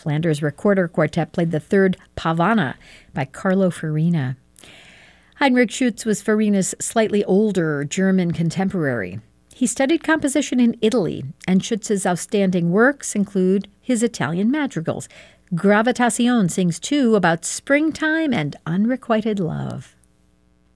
Flanders Recorder Quartet played the third Pavana by Carlo Farina. Heinrich Schütz was Farina's slightly older German contemporary. He studied composition in Italy, and Schütz's outstanding works include his Italian madrigals. Gravitazione sings, too, about springtime and unrequited love.